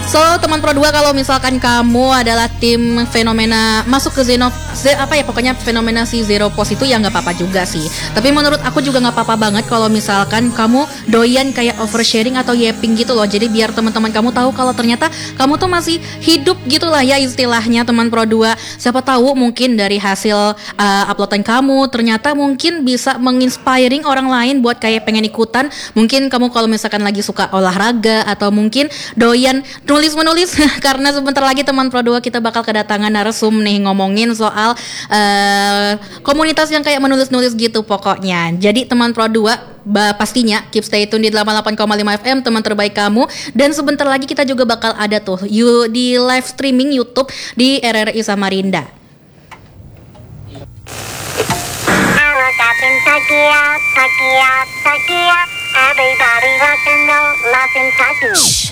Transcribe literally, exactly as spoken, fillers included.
So teman Pro dua, kalau misalkan kamu adalah tim fenomena masuk ke Zeno Z, apa ya pokoknya fenomena si Zero Post itu, ya nggak apa-apa juga sih. Tapi menurut aku juga nggak apa-apa banget kalau misalkan kamu doyan kayak oversharing atau yapping gitu loh. Jadi biar teman-teman kamu tahu kalau ternyata kamu tuh masih hidup gitulah ya istilahnya teman Pro dua. Siapa tahu mungkin dari hasil uh, uploadan kamu ternyata mungkin bisa menginspiring orang lain buat kayak pengen ikutan. Mungkin kamu kalau misalkan lagi suka olahraga atau mungkin doyan nulis-menulis karena sebentar lagi teman Pro dua kita bakal kedatangan narsum nih ngomongin soal uh, komunitas yang kayak menulis-nulis gitu pokoknya. Jadi teman Pro dua Ba, pastinya keep stay tune di delapan puluh delapan koma lima F M, teman terbaik kamu. Dan sebentar lagi kita juga bakal ada tuh you, di live streaming YouTube di R R I Samarinda. Everybody wants to know, love and